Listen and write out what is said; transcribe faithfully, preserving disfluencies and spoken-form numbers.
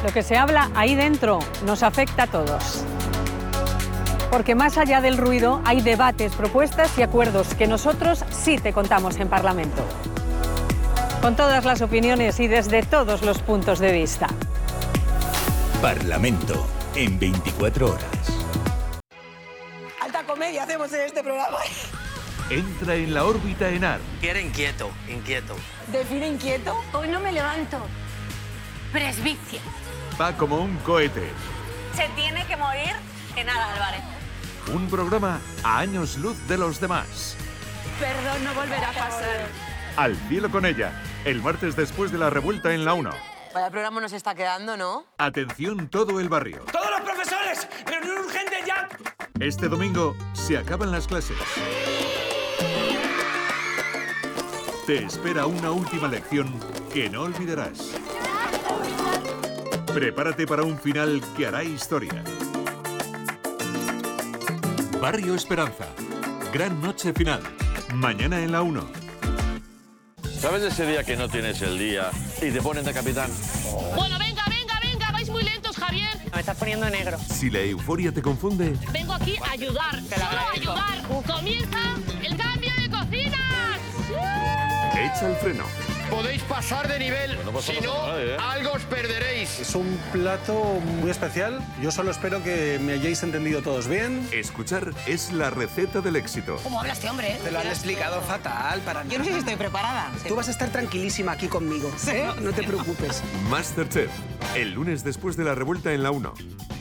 Lo que se habla ahí dentro nos afecta a todos. Porque más allá del ruido hay debates, propuestas y acuerdos que nosotros sí te contamos en Parlamento. Con todas las opiniones y desde todos los puntos de vista. Parlamento en veinticuatro horas. Alta comedia hacemos en este programa. Entra en la órbita ENAR. Quiere inquieto, inquieto. ¿Define inquieto? Hoy no me levanto. Presbicia. Va como un cohete. Se tiene que morir Genaro Álvarez. Un programa a años luz de los demás. Perdón, no volverá a pasar. Al cielo con ella, el martes después de la revuelta en la uno. Vaya programa nos está quedando, ¿no? Atención todo el barrio. ¡Todos los profesores! ¡Reunión urgente ya! Este domingo se acaban las clases. Te espera una última lección que no olvidarás. Prepárate para un final que hará historia. Barrio Esperanza. Gran noche final. Mañana en la uno. ¿Sabes ese día que no tienes el día y te ponen de capitán? Bueno, venga, venga, venga. Vais muy lentos, Javier. Me estás poniendo negro. Si la euforia te confunde, Vengo aquí a ayudar. Te lo Solo a agradezco. ayudar. Comienza el cambio de cocinas. echa el freno. Podéis pasar de nivel, no pasa si no, nada, ¿eh? algo os perderéis. Es un plato muy especial. Yo solo espero que me hayáis entendido todos bien. Escuchar es la receta del éxito. ¿Cómo habla este hombre? Te lo han explicado fatal para Yo no sé si estoy preparada. Tú vas a estar tranquilísima aquí conmigo, ¿eh? No te preocupes. Masterchef. El lunes después de la revuelta en la uno.